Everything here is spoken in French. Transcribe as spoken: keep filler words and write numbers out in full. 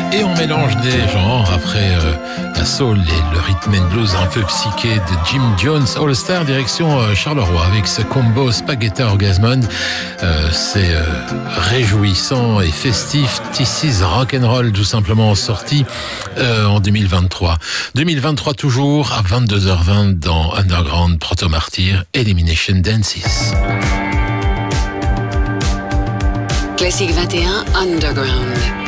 Et on mélange des genres après euh, la soul et le rhythm and blues un peu psyché de Jim Jones All Star direction euh, Charleroi avec ce combo Spaghetti Orgasmond. Euh, c'est euh, réjouissant et festif. This is Rock'n'Roll tout simplement sorti euh, en deux mille vingt-trois. deux mille vingt-trois toujours à vingt-deux heures vingt dans Underground Proto Martyr Elimination Dances. Classique vingt et un Underground.